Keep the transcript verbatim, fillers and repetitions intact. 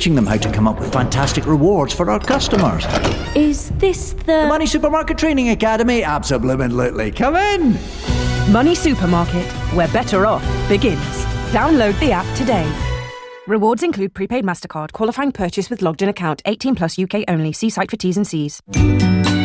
teaching them how to come up with fantastic rewards for our customers. Is this the... The Money Supermarket Training Academy? Absolutely. Come in. Money Supermarket, where better off begins. Download the app today. Rewards include prepaid MasterCard, qualifying purchase with logged in account, eighteen plus U K only. See site for T's and C's.